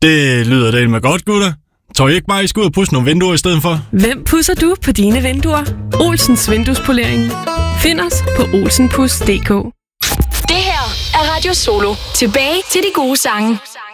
Det lyder da med godt, gutter. Tror I ikke bare, I skal ud og pudse nogle vinduer i stedet for? Hvem pudser du på dine vinduer? Olsens Vinduespolering. Find os på olsenpus.dk. Det her er Radio Solo. Tilbage til de gode sange.